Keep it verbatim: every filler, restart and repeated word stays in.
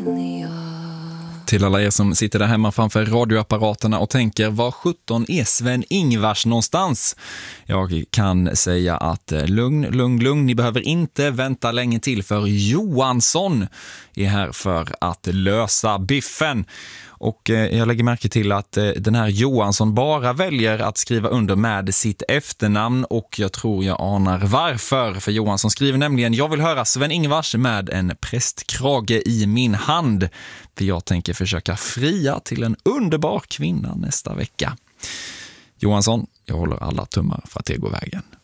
Till alla er som sitter där hemma framför radioapparaterna och tänker, var sjutton är Sven-Ingvars någonstans? Jag kan säga att lugn, lugn, lugn. Ni behöver inte vänta länge till, för Johansson är här för att lösa biffen. Och jag lägger märke till att den här Johansson bara väljer att skriva under med sitt efternamn, och jag tror jag anar varför. För Johansson skriver nämligen: jag vill höra Sven-Ingvars med en prästkrage i min hand. För jag tänker försöka fria till en underbar kvinna nästa vecka. Johansson, jag håller alla tummar för att det går vägen.